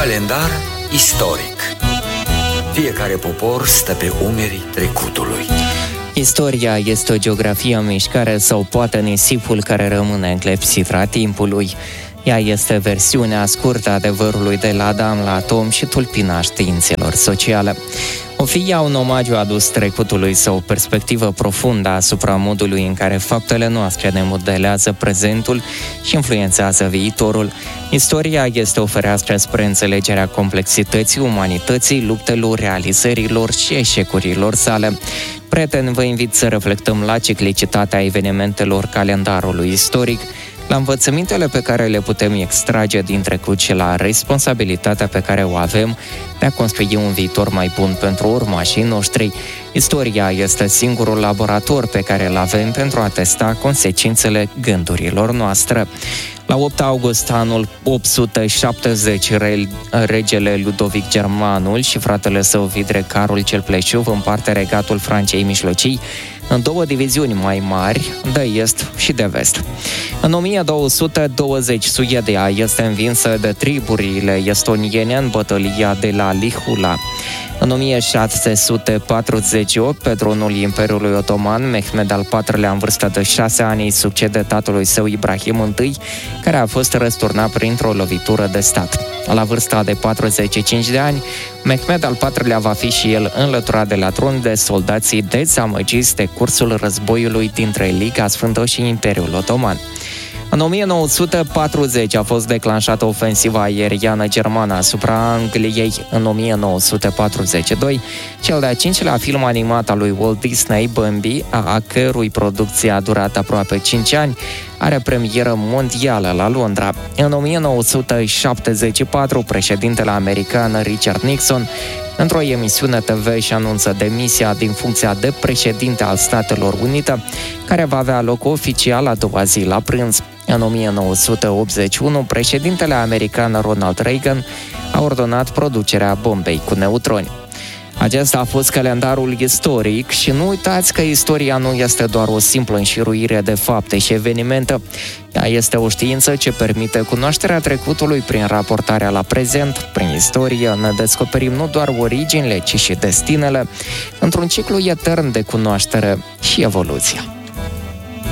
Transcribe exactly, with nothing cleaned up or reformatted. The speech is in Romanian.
Calendar istoric. Fiecare popor stă pe umerii trecutului. Istoria este o geografie în mișcare sau poate nisipul care rămâne înclepsit a timpului. Ea este versiunea scurtă a adevărului de la Adam la Tom și tulpina științelor sociale. O fi ea un omagiu adus trecutului sau o perspectivă profundă asupra modului în care faptele noastre ne modelează prezentul și influențează viitorul. Istoria este o fereastră spre înțelegerea complexității umanității, luptelor, realizărilor și eșecurilor sale. Prieteni, vă invit să reflectăm la ciclicitatea evenimentelor calendarului istoric, la învățămintele pe care le putem extrage din trecut și la responsabilitatea pe care o avem de a construi un viitor mai bun pentru urmașii noștri. Istoria este singurul laborator pe care îl avem pentru a testa consecințele gândurilor noastre. La opt august anul opt sute șaptezeci, regele Ludovic Germanul și fratele său Vidre Carol cel Pleșuv împarte regatul Franței Mijlocii în două diviziuni mai mari, de est și de vest. În o mie două sute douăzeci, Suedia este învinsă de triburile estoniene în bătălia de la Lihula. În o mie șase sute patruzeci și opt, pe tronul Imperiului Otoman, Mehmed al patrulea, în vârstă de șase ani, îi succede tatălui său Ibrahim I, care a fost răsturnat printr-o lovitură de stat. La vârsta de patruzeci și cinci de ani, Mehmed al patrulea va fi și el înlăturat de la tron de soldații dezamăgiți de cursul războiului dintre Liga Sfântă și Imperiul Otoman. În o mie nouă sute patruzeci a fost declanșată ofensiva aeriană germană asupra Angliei. În o mie nouă sute patruzeci și doi, cel de-a cincilea film animat al lui Walt Disney, Bambi, a cărui producție a durat aproape cinci ani, are premieră mondială la Londra. În o mie nouă sute șaptezeci și patru, președintele american Richard Nixon, într-o emisiune T V, și anunță demisia din funcția de președinte al Statelor Unite, care va avea loc oficial a doua zi la prânz. În o mie nouă sute optzeci și unu, președintele american Ronald Reagan a ordonat producerea bombei cu neutroni. Acesta a fost calendarul istoric și nu uitați că istoria nu este doar o simplă înșiruire de fapte și evenimente. Ea este o știință ce permite cunoașterea trecutului prin raportarea la prezent. Prin istorie ne descoperim nu doar originile, ci și destinele, într-un ciclu etern de cunoaștere și evoluție.